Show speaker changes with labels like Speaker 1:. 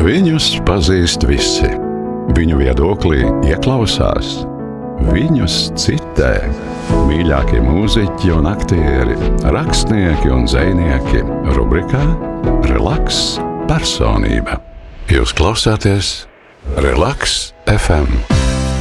Speaker 1: Viņus pazīst visi. Viņu viedoklī ieklausās. Viņus citē. Mīļākie mūziķi un aktieri, rakstnieki un dzejnieki. Rubrikā Relaks personība. Jūs klausāties Relaks FM.